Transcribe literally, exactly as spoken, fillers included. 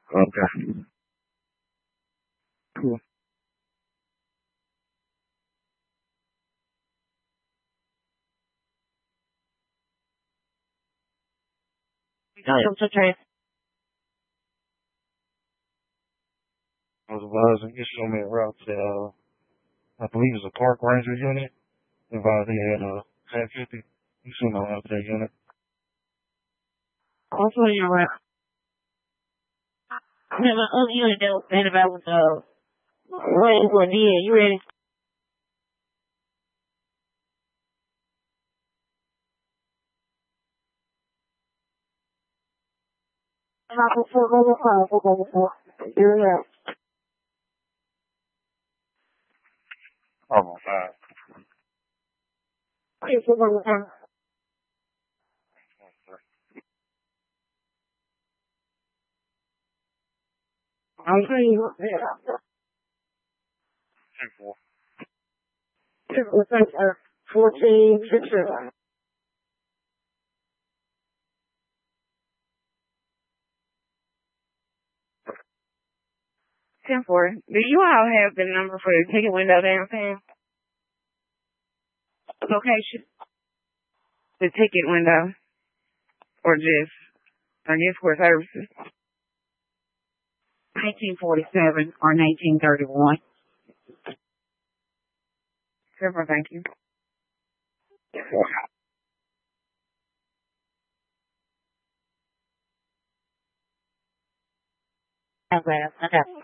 Okay. Cool. Concentrate. I was advising you show me a route to, uh, I believe it's a park ranger unit. Advised they had a ten fifty. You show me a route to that unit. Also, you're right. I have my other unit that was saying about with the running for a D A. You ready? You're right. Oh my God. I'm telling you, ten four. it was like uh, fourteen, fifteen. ten four. Do you all have the number for the ticket window downtown? Location? The ticket window. Or just, or just for services? nineteen forty-seven or nineteen thirty-one. Super, thank you. Okay, okay.